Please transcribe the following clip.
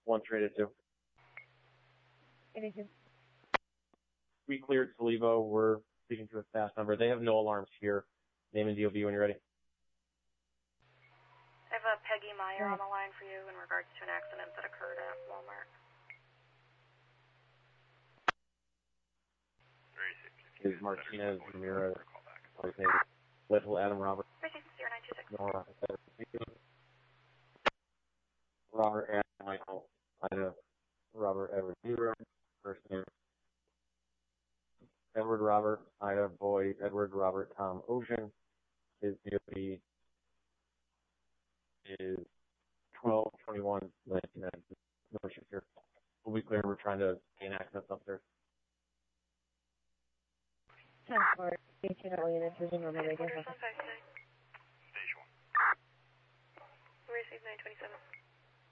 132. Anything? We cleared Salivo. We're speaking to a staff member. They have no alarms here. Name and DOB when you're ready. I have a Peggy Meyer on the line for you in regards to an accident that occurred at Walmart. Is Martinez Ramirez, Little Adam Robert, Nora, Robert Adam Michael, Ida, Robert Edward Zero, first name, Edward Robert, Ida Boy, Edward Robert Tom Ocean. His DOB is 12/21/1990. No issues here. We'll be clear. We're trying to gain access upstairs. Time for station early and intrusion on the radio.